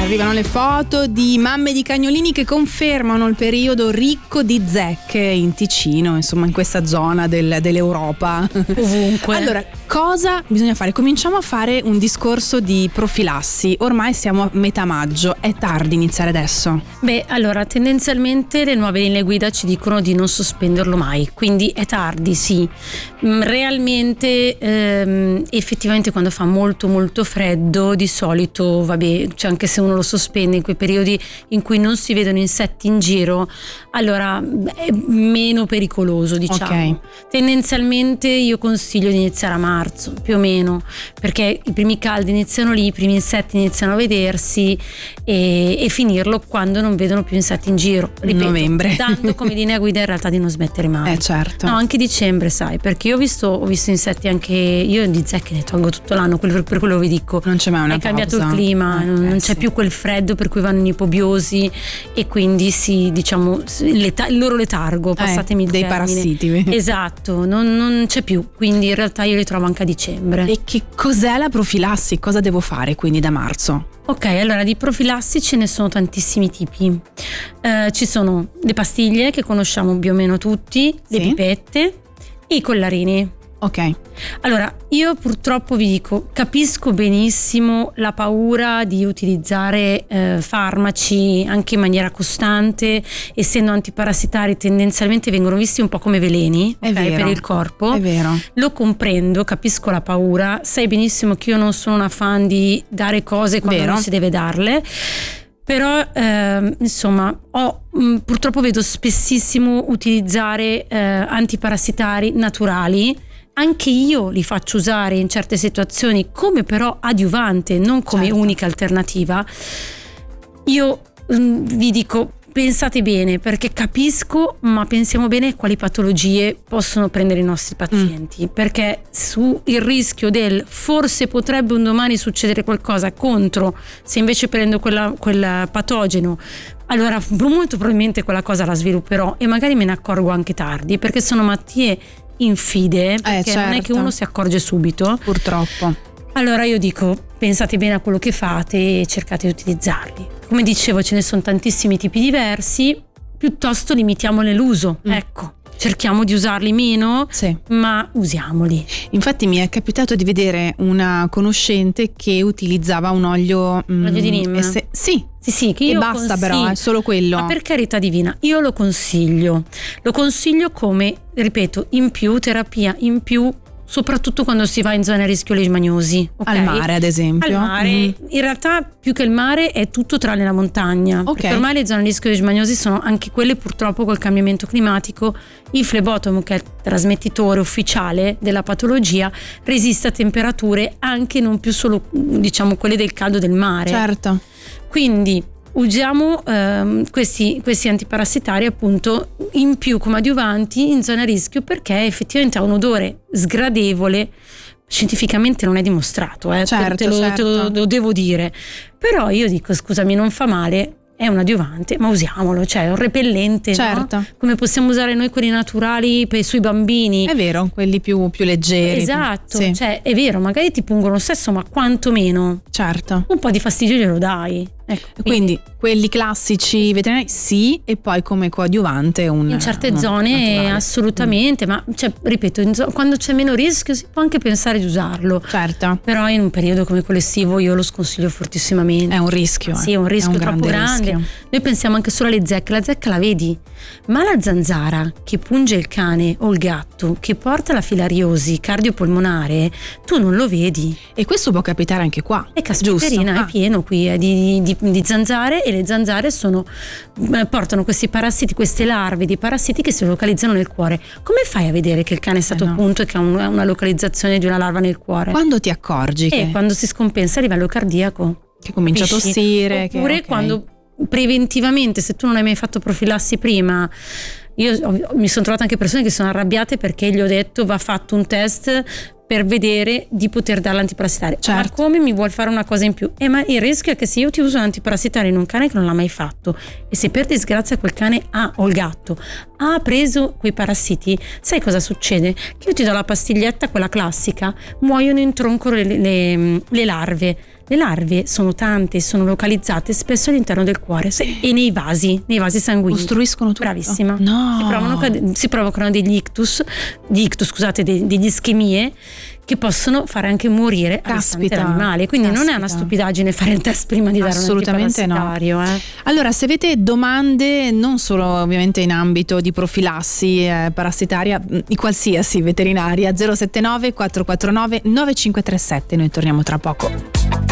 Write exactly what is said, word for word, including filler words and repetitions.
Arrivano le foto di mamme di cagnolini che confermano il periodo ricco di zecche in Ticino, insomma in questa zona del, dell'Europa. Ovunque. Allora, cosa bisogna fare? Cominciamo a fare un discorso di profilassi. Ormai siamo a metà maggio, è tardi iniziare adesso? Beh, allora, tendenzialmente le nuove linee guida ci dicono di non sospenderlo mai, quindi è tardi, sì. Realmente, ehm, effettivamente quando fa molto molto freddo, di solito, vabbè, cioè anche se uno lo sospende in quei periodi in cui non si vedono insetti in giro, allora è meno pericoloso, diciamo. Okay. Tendenzialmente io consiglio di iniziare a marzo, più o meno, perché i primi caldi iniziano lì, i primi insetti iniziano a vedersi e, e finirlo quando non vedono più insetti in giro. Ripeto, novembre. tanto come linea guida in realtà di non smettere mai. Eh certo. No, anche dicembre, sai, perché io ho visto, ho visto insetti anche, io di zecche ne tolgo tutto l'anno, quello- per quello vi dico. Non c'è mai una È cambiato pausa. il clima, Eh, non, eh, non c'è sì. più quel freddo per cui vanno in ipobiosi e quindi si, diciamo, l'eta- il loro letargo, passatemi il dei termine. parassiti. Esatto, non, non c'è più, quindi in realtà io li trovo anche a dicembre. E che cos'è la profilassi? Cosa devo fare quindi da marzo? Ok, allora di profilassi ce ne sono tantissimi tipi. Eh, ci sono le pastiglie che conosciamo più o meno tutti, le Sì. pipette e i collarini. Ok. Allora, io purtroppo vi dico, capisco benissimo la paura di utilizzare eh, farmaci anche in maniera costante, essendo antiparassitari tendenzialmente vengono visti un po' come veleni, È ok, vero. per il corpo. È vero. Lo comprendo, capisco la paura, sai benissimo che io non sono una fan di dare cose quando Vero. non si deve darle. Però ehm, insomma ho, mh, purtroppo vedo spessissimo utilizzare eh, antiparassitari naturali. Anche io li faccio usare in certe situazioni come però adiuvante, non come Certo. unica alternativa. Io mh, vi dico, pensate bene, perché capisco, ma pensiamo bene quali patologie possono prendere i nostri pazienti, Mm. perché su il rischio del forse potrebbe un domani succedere qualcosa contro, se invece prendo quella, quel patogeno, allora molto probabilmente quella cosa la svilupperò e magari me ne accorgo anche tardi, perché sono malattie infide, perché non è che certo. uno si accorge subito. Purtroppo. Allora io dico, pensate bene a quello che fate e cercate di utilizzarli. Come dicevo, ce ne sono tantissimi tipi diversi, piuttosto limitiamone l'uso, Mm. ecco. Cerchiamo di usarli meno, Sì. ma usiamoli. Infatti mi è capitato di vedere una conoscente che utilizzava un olio mm, Olio di Neem? esse- sì, Sì, sì, che e io basta consiglio. però, è solo quello. Ma per carità divina, io lo consiglio. Lo consiglio come, ripeto, in più, terapia in più, soprattutto quando si va in zone a rischio leishmaniosi. ok? Al mare ad esempio. Al mare, Mm. in realtà più che il mare è tutto tranne la montagna, Ok. perché ormai le zone a rischio leishmaniosi sono anche quelle purtroppo col cambiamento climatico. Il flebotomo, che è il trasmettitore ufficiale della patologia, resiste a temperature anche non più solo, diciamo, quelle del caldo del mare. Certo. Quindi usiamo ehm, questi, questi antiparassitari appunto in più come adiuvanti in zona a rischio, perché effettivamente ha un odore sgradevole. Scientificamente non è dimostrato, eh, Certo, te, lo, te lo- certo. lo devo dire, però io dico, scusami, non fa male, è un adiuvante, ma usiamolo, cioè è un repellente, no? Certo. Come possiamo usare noi quelli naturali per, sui bambini. È vero, quelli più, più leggeri. Esatto, Sì, cioè è vero, magari ti pungono lo stesso, ma quantomeno certo. un po' di fastidio glielo dai. Ecco, Quindi quelli classici veterinari sì, e poi come coadiuvante un in certe uno zone naturale. assolutamente, ma cioè, ripeto, in zo- quando c'è meno rischio si può anche pensare di usarlo, Certo, però in un periodo come quello estivo io lo sconsiglio fortissimamente. è un rischio. Sì, eh. è un rischio troppo grande grande. rischio. Noi pensiamo anche solo alle zecche, la zecca la vedi, ma la zanzara che punge il cane o il gatto, che porta la filariosi cardiopolmonare, tu non lo vedi. E questo può capitare anche qua. E caspiterina, giusto? è pieno qui eh, di, di- di zanzare, e le zanzare sono, eh, portano questi parassiti, queste larve di parassiti che si localizzano nel cuore. Come fai a vedere che il cane è stato Eh no. punto e che ha un- una localizzazione di una larva nel cuore? Quando ti accorgi E che, quando si scompensa a livello cardiaco. che comincia a Capisci? tossire, che- Oppure ok. quando preventivamente, se tu non hai mai fatto profilassi prima, io ho- mi sono trovata anche persone che sono arrabbiate perché gli ho detto va fatto un test per vedere di poter dare l'antiparassitario. Certo. Ma come mi vuol fare una cosa in più? Eh, ma il rischio è che se io ti uso l'antiparassitario in un cane che non l'ha mai fatto e se per disgrazia quel cane ha, o il gatto, ha preso quei parassiti, sai cosa succede? Che io ti do la pastiglietta, quella classica, muoiono in tronco le, le, le larve. Le larve sono tante, sono localizzate spesso all'interno del cuore e nei vasi, nei vasi sanguigni. Costruiscono tutto. Bravissima. No. Si provocano, si provocano degli ictus, di ictus, scusate, de, degli ischemie che possono fare anche morire l'animale. Quindi caspita. Non è una stupidaggine fare il test prima di dare assolutamente un antiparassitario. No. Eh. Allora, se avete domande non solo ovviamente in ambito di profilassi eh, parassitaria, di qualsiasi veterinaria, zero sette nove quattro quattro nove nove cinque tre sette. Noi torniamo tra poco.